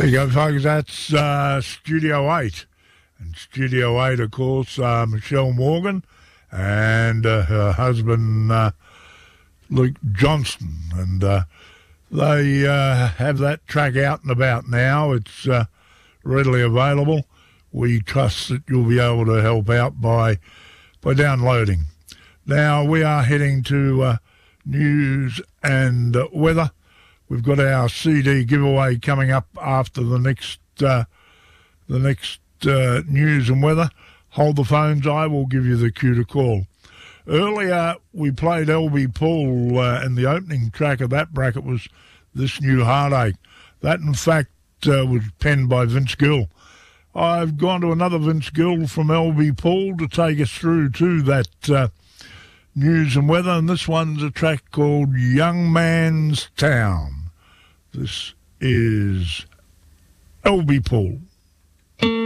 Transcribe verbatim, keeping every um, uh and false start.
There you go, folks. That's uh, Studio eight. And Studio eight, of course, uh, Michelle Morgan and uh, her husband, uh, Luke Johnston. And uh, they uh, have that track out and about now. It's uh, readily available. We trust that you'll be able to help out by by downloading. Now, we are heading to uh, news and uh, weather. We've got our C D giveaway coming up after the next uh, the next uh, news and weather. Hold the phones. I will give you the cue to call. Earlier, we played L B Pool, uh, and the opening track of that bracket was This New Heartache. That, in fact, uh, was penned by Vince Gill. I've gone to another Vince Gill from L B Pool to take us through to that uh, news and weather, and this one's a track called Young Man's Town. This is L B Pool.